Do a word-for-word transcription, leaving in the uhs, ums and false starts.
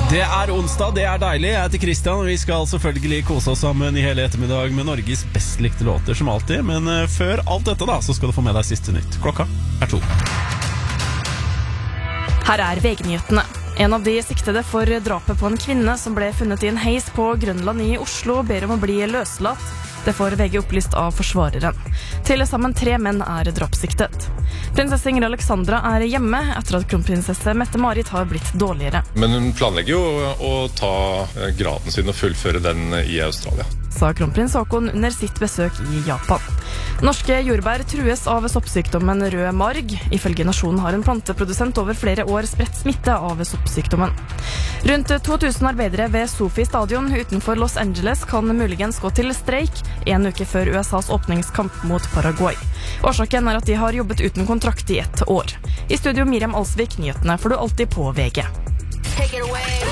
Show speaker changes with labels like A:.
A: Det er onsdag, det er deilig. Jeg heter Kristian, og vi skal selvfølgelig kose oss sammen i hele ettermiddag med Norges best likte låter som alltid. Men uh, før alt dette da, så skal du få med deg siste nytt. Klokka er to.
B: Her er V G-nyhetene. En av de siktede for drapet på en kvinne som ble funnet i en heis på Grønland i Oslo ber om å bli løslatt. Det får V G opplyst av forsvareren. Til sammen tre menn er drapssiktet. Prinsesse Ingrid Alexandra er hjemme etter at kronprinsesse Mette-Marit har blitt dårligere.
C: Men hun planlegger jo å ta graden sin og fullføre den i Australia,
B: sa kronprins Haakon under sitt besøk i Japan. Norske jordbær trues av soppsykdommen rød marg. Ifølge Nasjonen har en planteprodusent over flere år spredt smitte av soppsykdommen. Rundt to tusen arbeidere ved Sofi stadion utenfor Los Angeles kan muligens gå til streik en uke før U S A's åpningskamp mot Paraguay. Årsaken er at de har jobbet uten kontrakt i ett år. I studio Miriam Alsvik, nyhetene får du alltid på V G. Take it away.